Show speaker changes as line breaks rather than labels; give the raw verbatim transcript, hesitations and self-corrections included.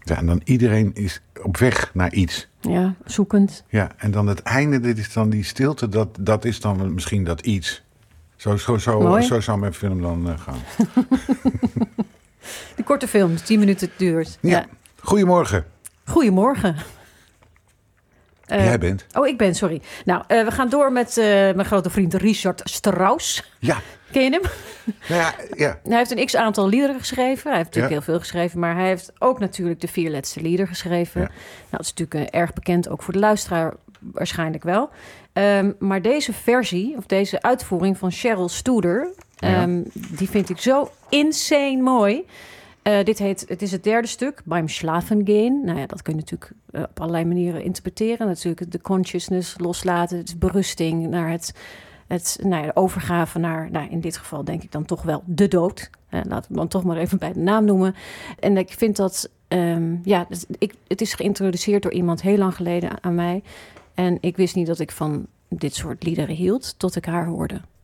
Ja, en dan iedereen is op weg naar iets.
Ja, zoekend.
Ja, en dan het einde, dit is dan die stilte, dat, dat is dan misschien dat iets. Zo, zo, zo, zo zou mijn film dan uh, gaan.
De korte film, tien minuten duurt.
Ja.
Ja.
Goedemorgen.
Goedemorgen. Uh,
Jij bent?
Oh, ik ben, sorry. Nou, uh, we gaan door met uh, mijn grote vriend Richard Strauss.
Ja.
Ken je hem?
Nou ja, ja.
Hij heeft een x-aantal liederen geschreven. Hij heeft natuurlijk
Ja.
heel veel geschreven. Maar hij heeft ook natuurlijk de vier laatste lieder geschreven.
Ja.
Nou, dat is natuurlijk uh, erg bekend, ook voor de luisteraar waarschijnlijk wel. Um, maar deze versie, of deze uitvoering van Cheryl Studer... Um, ja. die vind ik zo insane mooi. Uh, dit heet, het is het derde stuk, Beim Schlafen gehen. Nou ja, dat kun je natuurlijk uh, op allerlei manieren interpreteren. Natuurlijk de consciousness loslaten, het berusting naar het... Het, nou ja, de overgave naar, nou, in dit geval denk ik dan toch wel de dood. Eh, laten we dan toch maar even bij de naam noemen. En ik vind dat, um, ja, het, ik, het is geïntroduceerd door iemand heel lang geleden aan mij. En ik wist niet dat ik van dit soort liederen hield, tot ik haar hoorde.